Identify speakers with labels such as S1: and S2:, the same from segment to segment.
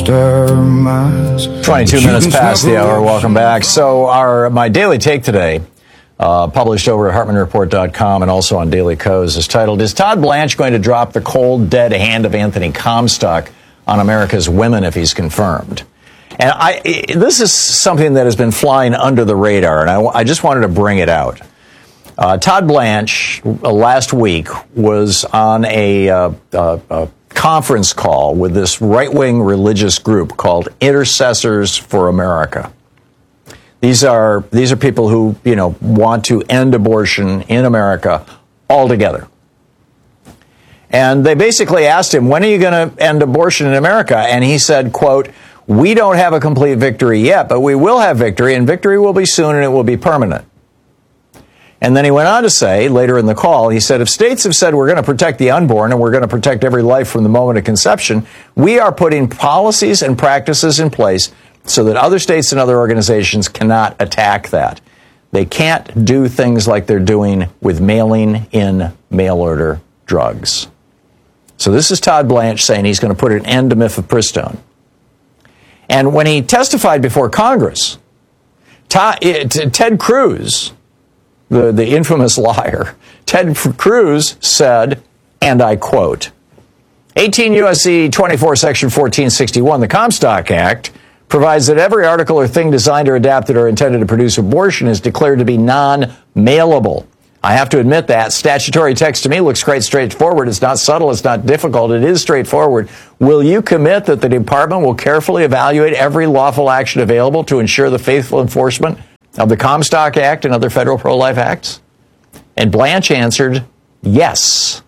S1: aftermath.
S2: 22 minutes past the hour. Welcome back. So my daily take today, published over at HartmanReport.com and also on Daily Kos, is titled, "Is Todd Blanche going to drop the cold, dead hand of Anthony Comstock on America's women if he's confirmed?" And this is something that has been flying under the radar, and I just wanted to bring it out. Todd Blanche last week was on a conference call with this right-wing religious group called Intercessors for America. These are people who, want to end abortion in America altogether. And they basically asked him, when are you going to end abortion in America? And he said, quote, "We don't have a complete victory yet, but we will have victory, and victory will be soon, and it will be permanent." And then he went on to say, later in the call, he said, "If states have said we're going to protect the unborn and we're going to protect every life from the moment of conception, we are putting policies and practices in place so that other states and other organizations cannot attack that. They can't do things like they're doing with mailing in mail-order drugs." So this is Todd Blanche saying he's going to put an end to mifepristone. And when he testified before Congress, Ted Cruz, the infamous liar, Ted Cruz said, and I quote, 18 U.S.C. 24 Section 1461, the Comstock Act, provides that every article or thing designed or adapted or intended to produce abortion is declared to be non-mailable. I have to admit that statutory text to me looks quite straightforward. It's not subtle. It's not difficult. It is straightforward. Will you commit that the department will carefully evaluate every lawful action available to ensure the faithful enforcement of the Comstock Act and other federal pro-life acts? And Blanche answered, yes.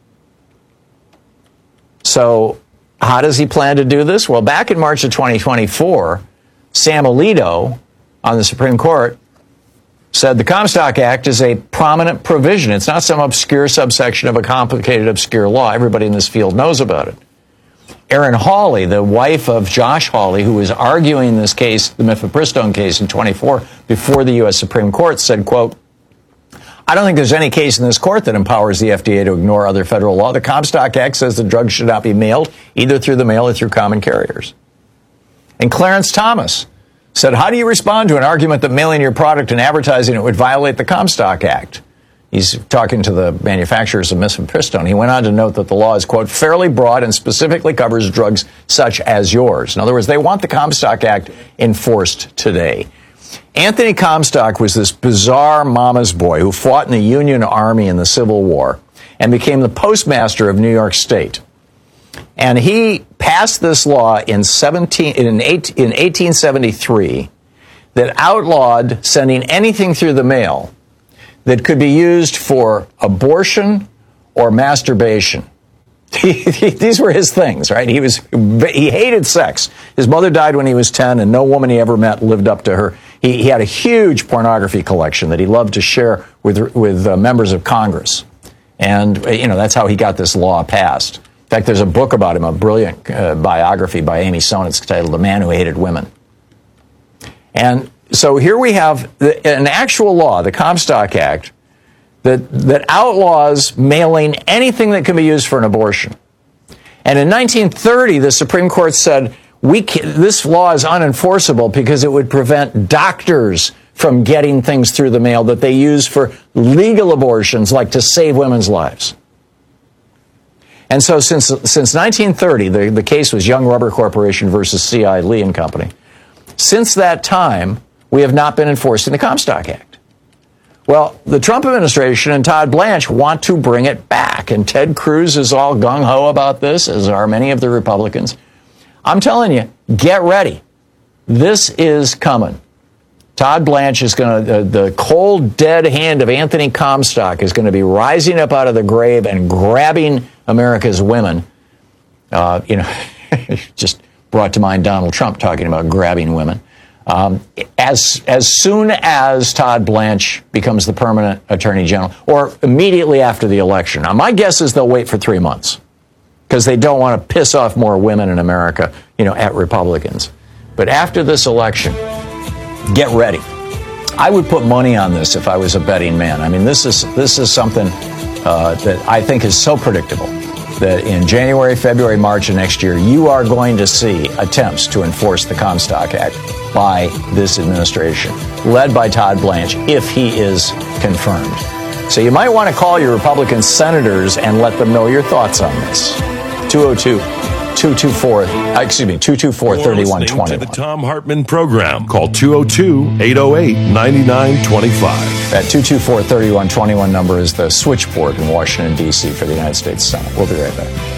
S2: So how does he plan to do this? Well, back in March of 2024, Sam Alito on the Supreme Court said the Comstock Act is a prominent provision. It's not some obscure subsection of a complicated, obscure law. Everybody in this field knows about it. Erin Hawley, the wife of Josh Hawley, who was arguing this case, the mifepristone case in 24, before the U.S. Supreme Court, said, quote, "I don't think there's any case in this court that empowers the FDA to ignore other federal law. The Comstock Act says the drug should not be mailed either through the mail or through common carriers." And Clarence Thomas said, "How do you respond to an argument that mailing your product and advertising it would violate the Comstock Act?" He's talking to the manufacturers of mifepristone. He went on to note that the law is, quote, "fairly broad and specifically covers drugs such as yours." In other words, they want the Comstock Act enforced today. Anthony Comstock was this bizarre mama's boy who fought in the Union Army in the Civil War and became the postmaster of New York State. And he passed this law in 1873 that outlawed sending anything through the mail that could be used for abortion or masturbation. These were his things, right? He hated sex. His mother died when he was 10, and no woman he ever met lived up to her. He had a huge pornography collection that he loved to share with members of Congress. And, that's how he got this law passed. In fact, there's a book about him, a brilliant biography by Amy Sonitz titled "The Man Who Hated Women." And so here we have an actual law, the Comstock Act, that outlaws mailing anything that can be used for an abortion. And in 1930, the Supreme Court said, this law is unenforceable because it would prevent doctors from getting things through the mail that they use for legal abortions, like to save women's lives. And so since 1930, the case was Young Rubber Corporation versus C.I. Lee and Company. Since that time, we have not been enforcing the Comstock Act. Well, the Trump administration and Todd Blanche want to bring it back, and Ted Cruz is all gung-ho about this, as are many of the Republicans. I'm telling you, get ready. This is coming. Todd Blanche is going to, the cold, dead hand of Anthony Comstock is going to be rising up out of the grave and grabbing America's women. Just brought to mind Donald Trump talking about grabbing women. As soon as Todd Blanche becomes the permanent attorney general, or immediately after the election. Now, my guess is they'll wait for 3 months because they don't want to piss off more women in America, at Republicans. But after this election, get ready. I would put money on this if I was a betting man. I mean, this is something that I think is so predictable. that in January, February, March of next year, you are going to see attempts to enforce the Comstock Act by this administration, led by Todd Blanche, if he is confirmed. So you might want to call your Republican senators and let them know your thoughts on this. 224-3121.
S1: To the Thom Hartmann program. Call 202-808-9925.
S2: That 224-3121 number is the switchboard in Washington, D.C. for the United States Senate. We'll be right back.